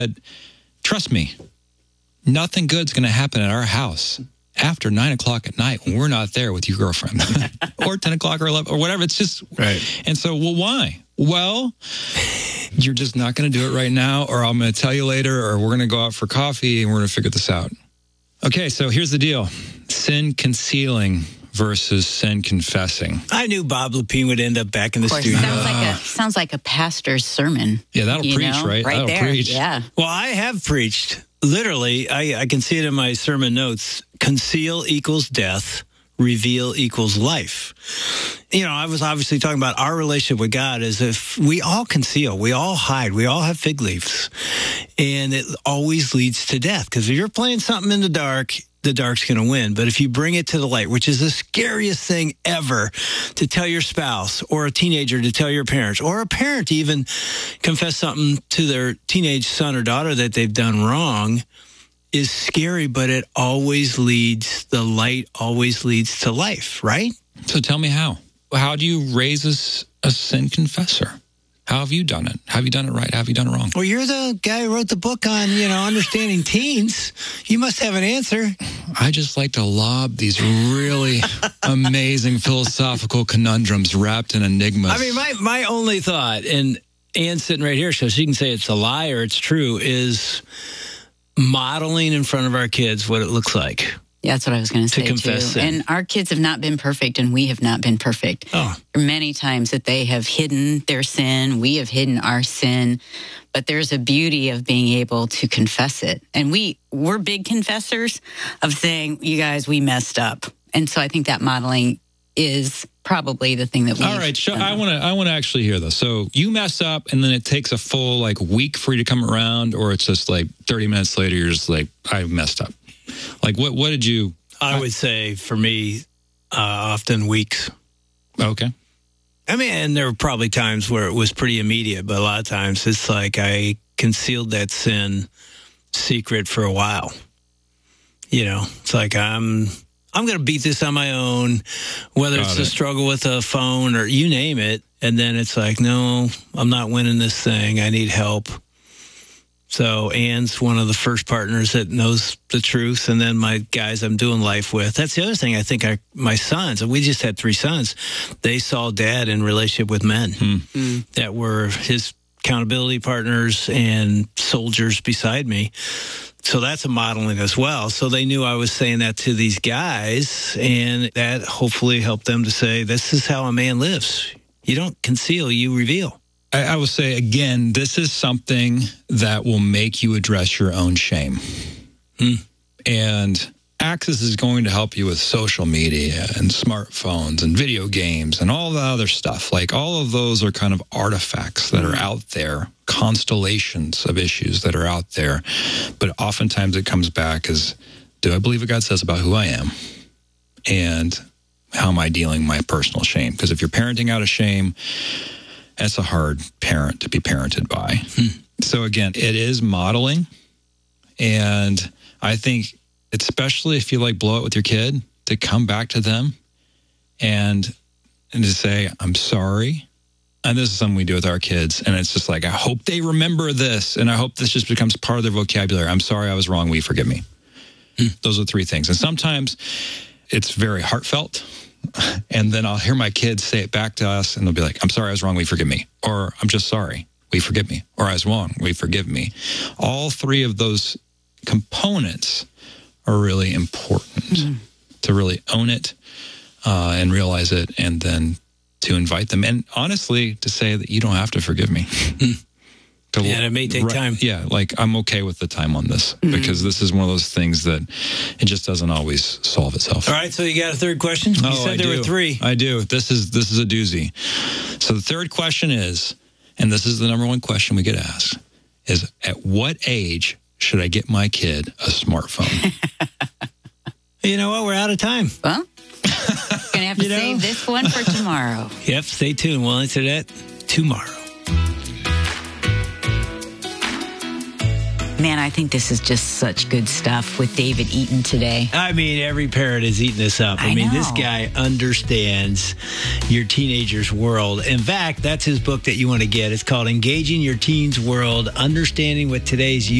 trust me, nothing good's going to happen at our house after 9 o'clock at night when we're not there with your girlfriend or 10 o'clock or 11 or whatever. It's just right. And so, well, why? Well, you're just not going to do it right now, or I'm going to tell you later, or we're going to go out for coffee and we're going to figure this out. Okay, so here's the deal. Sin concealing versus sin confessing. I knew Bob Lepine would end up back in the studio. Sounds like a pastor's sermon. Yeah, that'll preach, right? Right that'll there. Preach. Yeah. Well, I have preached. Literally, I can see it in my sermon notes. Conceal equals death. Reveal equals life. You know, I was obviously talking about our relationship with God as if we all conceal, we all hide, we all have fig leaves. And it always leads to death. Because if you're playing something in the dark's going to win. But if you bring it to the light, which is the scariest thing ever, to tell your spouse or a teenager to tell your parents, or a parent to even confess something to their teenage son or daughter that they've done wrong, is scary, but the light always leads to life, right? So tell me how. How do you raise a sin confessor? How have you done it? Have you done it right? Have you done it wrong? Well, you're the guy who wrote the book on, understanding teens. You must have an answer. I just like to lob these really amazing philosophical conundrums wrapped in enigmas. I mean, my only thought, and Anne's sitting right here so she can say it's a lie or it's true, is modeling in front of our kids what it looks like. Yeah, that's what I was going to say, confess too. sin. And our kids have not been perfect, and we have not been perfect. Oh. There are many times that they have hidden their sin. We have hidden our sin. But there's a beauty of being able to confess it. And we're big confessors of saying, you guys, we messed up. And so I think that modeling is probably the thing that we. All right, I want to actually hear this. So you mess up, and then it takes a full week for you to come around, or it's just 30 minutes later, you're just like, I messed up. What did you? I would say for me, often weeks. Okay. I mean, and there were probably times where it was pretty immediate, but a lot of times it's like I concealed that sin secret for a while. It's like I'm going to beat this on my own, whether it's a struggle with a phone or you name it. And then it's like, no, I'm not winning this thing. I need help. So Anne's one of the first partners that knows the truth. And then my guys I'm doing life with. That's the other thing. I think my sons, and we just had 3 sons, they saw Dad in relationship with men that were his accountability partners and soldiers beside me. So that's a modeling as well. So they knew I was saying that to these guys, and that hopefully helped them to say, this is how a man lives. You don't conceal, you reveal. I will say, again, this is something that will make you address your own shame. And Access is going to help you with social media and smartphones and video games and all the other stuff. All of those are kind of artifacts that are out there, constellations of issues that are out there. But oftentimes it comes back as, do I believe what God says about who I am? And how am I dealing with my personal shame? Because if you're parenting out of shame, that's a hard parent to be parented by. So again, it is modeling. And I think, especially if you blow it with your kid, to come back to them and to say, I'm sorry. And this is something we do with our kids. And it's just I hope they remember this. And I hope this just becomes part of their vocabulary. I'm sorry, I was wrong. Will you forgive me? Those are 3 things. And sometimes it's very heartfelt. And then I'll hear my kids say it back to us, and they'll be like, I'm sorry, I was wrong, will you forgive me? Or I'm just sorry, will you forgive me? Or I was wrong, will you forgive me? All 3 of those components are really important to really own it and realize it, and then to invite them. And honestly, to say that you don't have to forgive me. Yeah, it may take time. Yeah, I'm okay with the time on this because this is one of those things that it just doesn't always solve itself. All right, so you got a third question? You said there were 3. I do. This is a doozy. So the third question is, and this is the number 1 question we get asked, is at what age should I get my kid a smartphone? You know what? We're out of time. Well, going to have to save this one for tomorrow. Yep, stay tuned. We'll answer that tomorrow. Man, I think this is just such good stuff with David Eaton today. I mean, every parent is eating this up. I mean, this guy understands your teenager's world. In fact, that's his book that you want to get. It's called Engaging Your Teen's World, Understanding what Today's